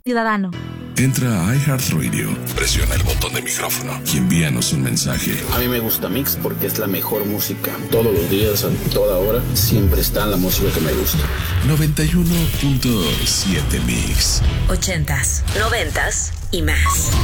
ciudadano. Entra a iHeartRadio, presiona el botón de micrófono y envíanos un mensaje. A mí me gusta Mix porque es la mejor música. Todos los días, a toda hora, siempre está la música que me gusta. 91.7 Mix. 80s, 90s y más.